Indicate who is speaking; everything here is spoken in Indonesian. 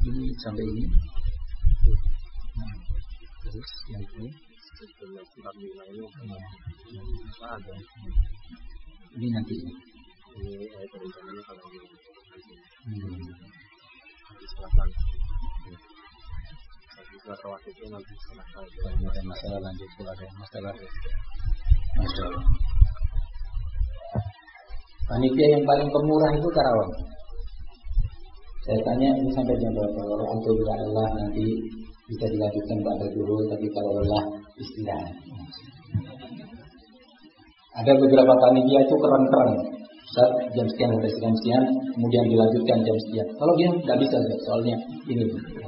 Speaker 1: Ini sampai ini. Nah, terus yang ini. Ini nanti. Ini rencananya kalau silakan. Kalau ada masalah lanjut, kalau ada masalah. Masalah. Panitia yang paling pemurah itu Karawang. Saya tanya ini sampai jam berapa? Kalau untuk lelah nanti bisa dilanjutkan pada dulu, tapi kalau lelah istirahat. Ada beberapa panitia itu keren-keren. Saat jam sekian sampai jam sekian, kemudian dilanjutkan jam sekian. Kalau dia nggak bisa, soalnya ini